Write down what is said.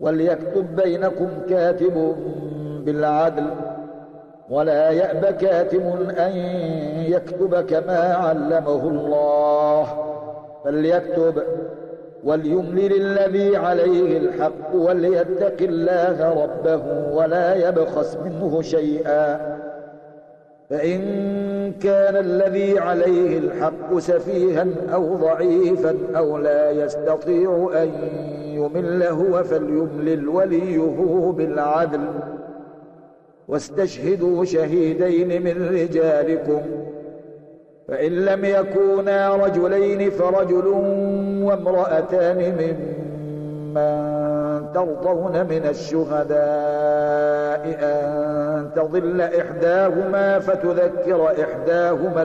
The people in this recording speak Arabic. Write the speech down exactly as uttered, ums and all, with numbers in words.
وليكتب بينكم كاتب بالعدل ولا يأب كاتب أن يكتب كما علمه الله فليكتب وليملل الذي عليه الحق وليتق الله ربه ولا يبخس منه شيئا فإن كان الذي عليه الحق سفيها أو ضعيفا أو لا يستطيع أن يمل هو فليملل وليه بالعدل واستشهدوا شهيدين من رجالكم فإن لم يكونا رجلين فرجل وامرأتان ممن ترضون من الشهداء أن تضل إحداهما فتذكر إحداهما